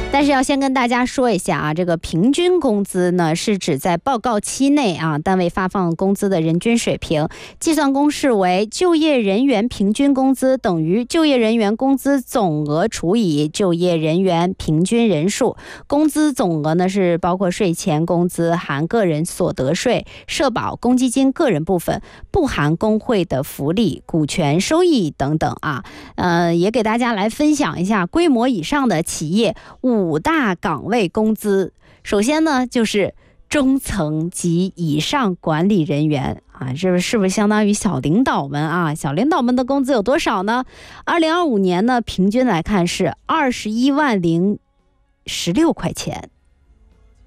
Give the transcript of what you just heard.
但是要先跟大家说一下啊，这个平均工资呢，是指在报告期内啊，单位发放工资的人均水平。计算公式为就业人员平均工资等于就业人员工资总额除以就业人员平均人数。工资总额呢是包括税前工资含个人所得税、社保、公积金个人部分，不含工会的福利、股权收益等等啊。也给大家来分享一下规模以上的企业5大岗位工资。首先呢，就是中层及以上管理人员啊，是不是相当于小领导们啊？小领导们的工资有多少呢？2025年呢，平均来看是21万016块钱。